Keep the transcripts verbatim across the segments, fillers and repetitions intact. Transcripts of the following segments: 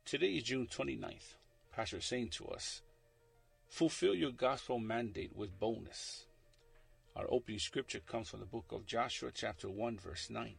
Today is June twenty-ninth. Pastor is saying to us, fulfill your gospel mandate with boldness. Our opening scripture comes from the book of Joshua chapter one verse nine.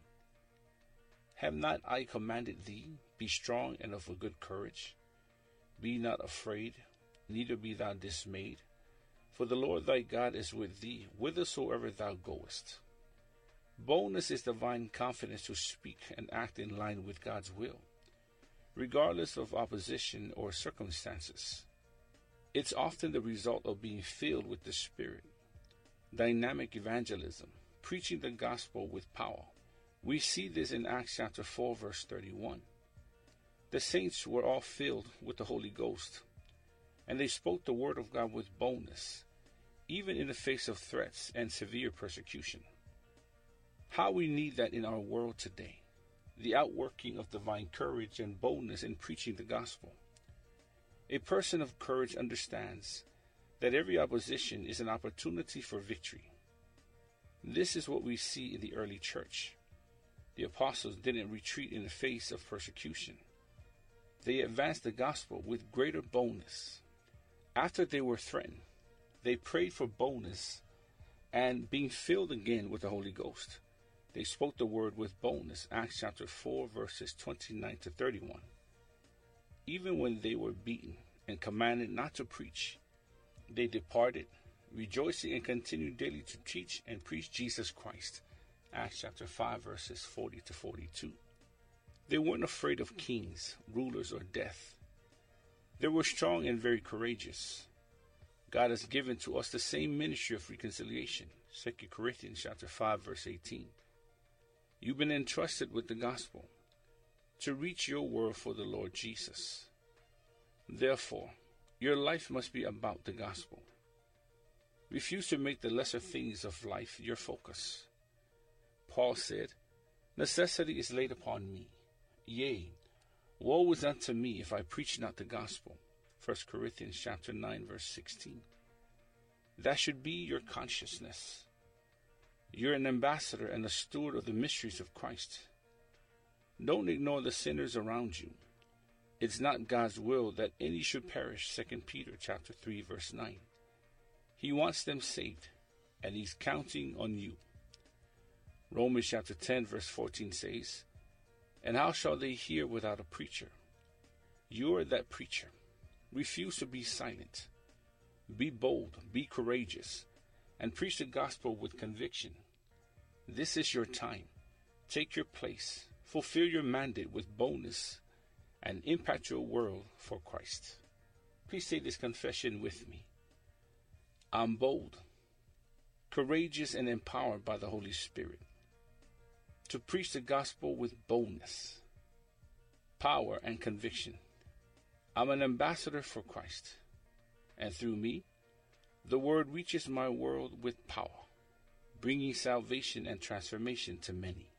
Have not I commanded thee, be strong and of a good courage? Be not afraid, neither be thou dismayed, for the Lord thy God is with thee, whithersoever thou goest. Boldness is divine confidence to speak and act in line with God's will, regardless of opposition or circumstances. It's often the result of being filled with the Spirit. Dynamic evangelism, preaching the gospel with power. We see this in Acts chapter four verse thirty-one. The saints were all filled with the Holy Ghost, and they spoke the word of God with boldness, even in the face of threats and severe persecution. How we need that in our world today. The outworking of divine courage and boldness in preaching the gospel. A person of courage understands that every opposition is an opportunity for victory. This is what we see in the early church. The apostles didn't retreat in the face of persecution. They advanced the gospel with greater boldness. After they were threatened, they prayed for boldness, and being filled again with the Holy Ghost, they spoke the word with boldness. Acts chapter four verses twenty-nine to thirty-one. Even when they were beaten and commanded not to preach, they departed, rejoicing, and continued daily to teach and preach Jesus Christ. Acts chapter five verses forty to forty-two. They weren't afraid of kings, rulers, or death. They were strong and very courageous. God has given to us the same ministry of reconciliation. Second Corinthians chapter five verse eighteen. You've been entrusted with the gospel to reach your world for the Lord Jesus. Therefore, your life must be about the gospel. Refuse to make the lesser things of life your focus. Paul said, necessity is laid upon me. Yea, woe is unto me if I preach not the gospel. First Corinthians chapter nine verse sixteen. That should be your consciousness. You're an ambassador and a steward of the mysteries of Christ. Don't ignore the sinners around you. It's not God's will that any should perish. Second Peter chapter three verse nine. He wants them saved, and he's counting on you. Romans chapter ten verse fourteen says, and how shall they hear without a preacher? You are that preacher. Refuse to be silent. Be bold, be courageous, and preach the gospel with conviction. This is your time. Take your place, fulfill your mandate with boldness, and impact your world for Christ. Please say this confession with me. I'm bold, courageous, and empowered by the Holy Spirit to preach the gospel with boldness, power, and conviction. I'm an ambassador for Christ, and through me, the word reaches my world with power, bringing salvation and transformation to many.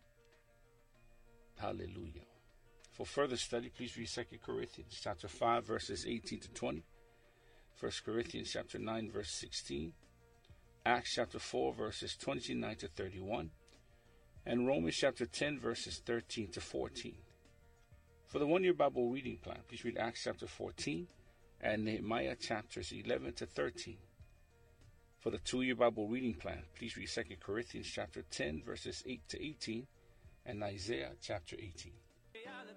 Hallelujah. For further study, please read Second Corinthians chapter five, verses eighteen to twenty, First Corinthians chapter nine, verse sixteen, Acts chapter four, verses twenty-nine to thirty-one, and Romans chapter ten, verses thirteen to fourteen. For the one-year Bible reading plan, please read Acts chapter fourteen and Nehemiah chapters eleven to thirteen. For the two-year Bible reading plan, please read Second Corinthians chapter ten, verses eight to eighteen, and Isaiah chapter eighteen.